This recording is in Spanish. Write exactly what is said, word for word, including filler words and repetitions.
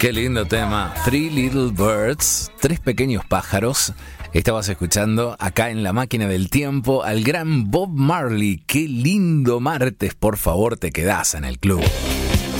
Qué lindo tema. Three Little Birds, tres pequeños pájaros. Estabas escuchando acá en La Máquina del Tiempo al gran Bob Marley. Qué lindo martes, por favor, te quedás en el club.